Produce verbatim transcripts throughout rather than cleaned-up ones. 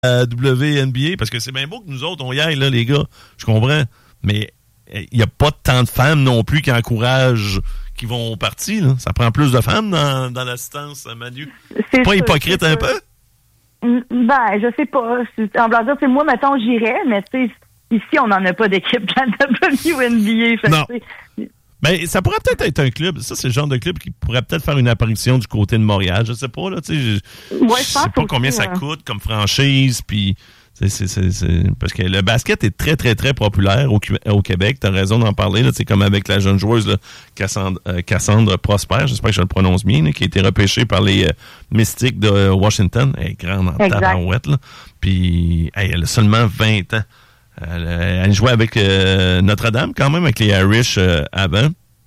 la W N B A, parce que c'est bien beau que nous autres, on y aille, là, les gars, je comprends, mais il n'y a pas tant de femmes non plus qui encouragent, qui vont au parti, là. Ça prend plus de femmes dans, dans l'assistance, Manu. C'est pas sûr, hypocrite un peu? Ben, je sais pas. En blanc dire, c'est moi, mettons, j'irais, mais tu sais, ici, on n'en a pas d'équipe de la W N B A. Non. Ben, ça pourrait peut-être être un club. Ça, c'est le genre de club qui pourrait peut-être faire une apparition du côté de Montréal. Je sais pas, là, tu sais. Je, ouais, je sais pas combien ça coûte comme franchise, puis c'est, c'est, c'est, c'est, parce que le basket est très, très, très populaire au, au Québec. T'as raison d'en parler, là. C'est comme avec la jeune joueuse, là, Cassandre, euh, Cassandre Prosper, j'espère que je le prononce bien, là, qui a été repêchée par les euh, Mystics de Washington. Elle est grande en tabarouette, là. Puis, hey, elle a seulement vingt ans. Elle, elle jouait avec euh, Notre-Dame, quand même, avec les Irish euh, avant.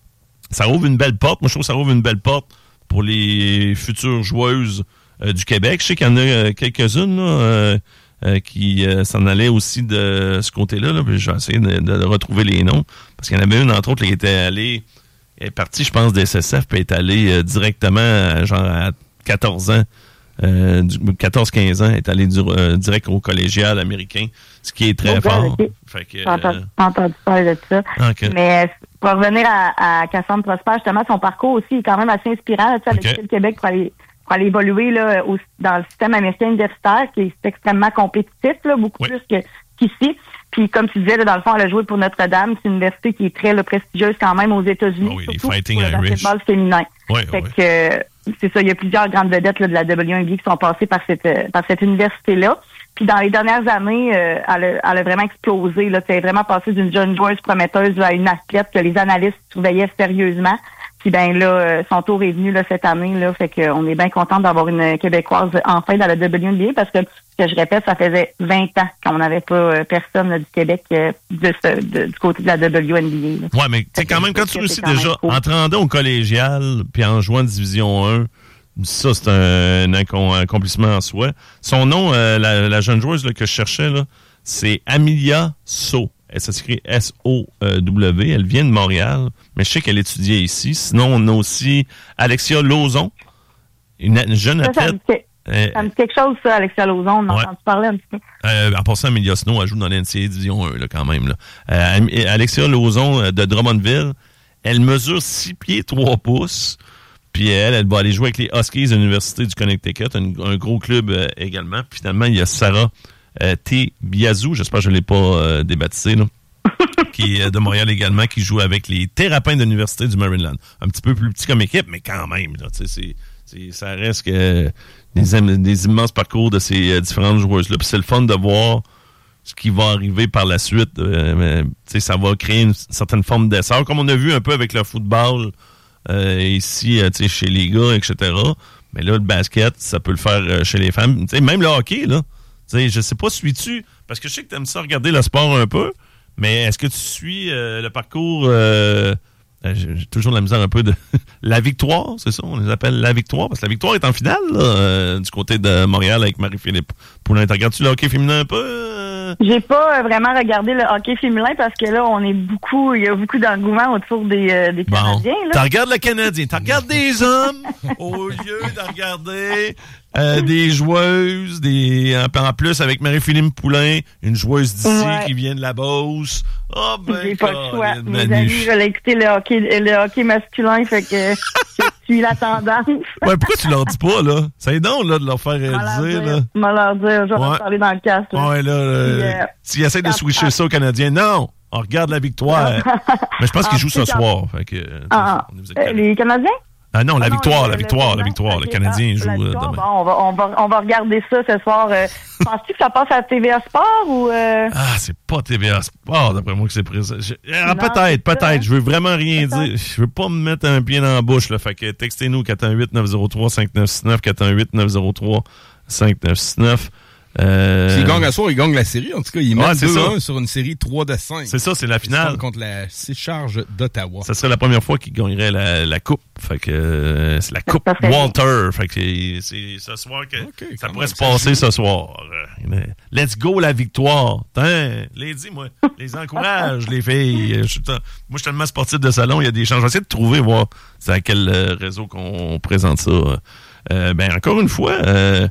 Ça ouvre une belle porte. Moi, je trouve que ça ouvre une belle porte pour les futures joueuses euh, du Québec. Je sais qu'il y en a euh, quelques-unes là, euh, euh, qui euh, s'en allaient aussi de ce côté-là. Là, puis je vais essayer de, de retrouver les noms. Parce qu'il y en avait une, entre autres, qui était allée... Elle est partie, je pense, des S S F, puis elle est allée euh, directement, genre à quatorze ans. Euh, quatorze quinze ans, est allé du, euh, direct au collégial américain, ce qui est très okay, fort. Okay. Fait que, J'ai entendu, euh... entendu parler de ça. Okay. Mais pour revenir à, à Cassandre Prosper, justement, son parcours aussi est quand même assez inspirant là, avec okay. le Québec pour aller, pour aller évoluer là, au, dans le système américain universitaire qui est extrêmement compétitif, là, beaucoup oui. plus que, qu'ici. Puis comme tu disais, là, dans le fond, elle a joué pour Notre-Dame. C'est une université qui est très là, prestigieuse quand même aux États-Unis, oh oui, surtout Fighting pour le Irish. basketball féminin. Oui, fait oui. que euh, c'est ça, il y a plusieurs grandes vedettes là, de la W N B A qui sont passées par cette euh, par cette université-là. Puis dans les dernières années, euh, elle, a, elle a vraiment explosé. Là, elle est vraiment passée d'une jeune joueuse prometteuse là, à une athlète que les analystes surveillaient sérieusement. Puis ben là, euh, son tour est venu là, cette année. Là, fait qu'on est bien content d'avoir une Québécoise enfin dans la W N B A parce que, ce que je répète, ça faisait vingt ans qu'on n'avait pas euh, personne là, du Québec euh, de ce, de, du côté de la W N B A. Oui, mais tu sais, quand même, quand tu réussis déjà en te rendant au collégial puis en jouant en Division un, ça, c'est un, un accomplissement en soi. Son nom, euh, la, la jeune joueuse là, que je cherchais, là, c'est Amelia So. Ça s'écrit S O W. Elle vient de Montréal, mais je sais qu'elle étudiait ici. Sinon, on a aussi Alexia Lauzon, une, une jeune ça, athlète. Ça me, euh, ça me dit quelque chose, ça, Alexia Lauzon. On a ouais. entendu parler un petit peu. Euh, en passant, Amelia Snow, elle joue dans l'N C A A Division un, là, quand même. Là. Euh, Alexia Lauzon de Drummondville, elle mesure six pieds trois pouces. Puis elle, elle va aller jouer avec les Huskies de l'Université du Connecticut, un, un gros club euh, également. Puis finalement, il y a Sarah euh, T. Biazou, j'espère que je ne l'ai pas euh, débaptisé, là, qui est de Montréal également, qui joue avec les Terrapins de l'Université du Maryland. Un petit peu plus petit comme équipe, mais quand même, là, c'est, c'est, ça reste que des, des immenses parcours de ces euh, différentes joueuses-là. Puis c'est le fun de voir ce qui va arriver par la suite. Euh, ça va créer une certaine forme d'essor, comme on a vu un peu avec le football. Euh, ici, euh, tu sais, chez les gars, et cetera. Mais là, le basket, ça peut le faire euh, chez les femmes. Tu sais, même le hockey, là. Tu sais, je sais pas, suis-tu... Parce que je sais que tu aimes ça regarder le sport un peu, mais est-ce que tu suis euh, le parcours... Euh, j'ai, j'ai toujours la misère un peu de... la victoire, c'est ça? On les appelle la victoire, parce que la victoire est en finale, là, euh, du côté de Montréal avec Marie-Philippe Poulin. Regardes-tu le hockey féminin un peu? Euh... J'ai pas euh, vraiment regardé le hockey féminin parce que là, on est beaucoup... Il y a beaucoup d'engouement autour des, euh, des bon. Canadiens. Là. Tu regardes le Canadien, tu regardes des hommes au lieu de regarder euh, des joueuses, des en plus avec Marie-Philippe Poulin, une joueuse d'ici ouais. qui vient de la Beauce. Oh ben, j'ai pas le choix. Mes amis veulent écouter le hockey, le hockey masculin, fait que je suis la tendance. Ouais, pourquoi tu leur dis pas, là? C'est donc, là, de leur faire euh, dire, là. Je vais leur dire, je vais ouais. parler dans le casque. Là. Ouais, là, euh, euh, s'ils essaient de switcher ça aux Canadiens, non! On regarde la victoire. Mais je pense qu'ils jouent ce soir. Fait que, ah, euh, les Canadiens? Ah non, la ah victoire, non, la le, victoire, le, la victoire. okay, le Canadien ah, joue euh, demain. Bon, on, va, on, va, on va regarder ça ce soir. Euh, penses-tu que ça passe à T V A Sport ou... Euh... Ah, c'est pas T V A Sport, d'après moi, que c'est présent. Je, ah, non, peut-être, peut-être. Ça, je veux vraiment rien peut-être. dire. Je veux pas me mettre un pied dans la bouche. Là. Fait que textez-nous quatre un huit neuf zéro trois cinq neuf six neuf, quatre un huit neuf zéro trois cinq neuf six neuf. Euh... S'il gagne à soir, il gagne la série. En tout cas, il met ouais, deux un sur une série trois de cinq. C'est ça, c'est la finale. Contre la Sécharge d'Ottawa. Ça serait la première fois qu'il gagnerait la, la coupe. Fait que euh, c'est la coupe Walter. Fait que c'est, c'est ce soir que okay, ça pourrait se passer ce soir. Let's go la victoire. T'in, les dis, moi, les encourage, les filles. Je suis, moi, je suis tellement sportif de salon, il y a des chances. Je vais essayer de trouver, voir c'est à quel réseau qu'on présente ça. Euh, ben, encore une fois, euh,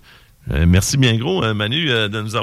Euh, merci bien gros, Manu, de nous avoir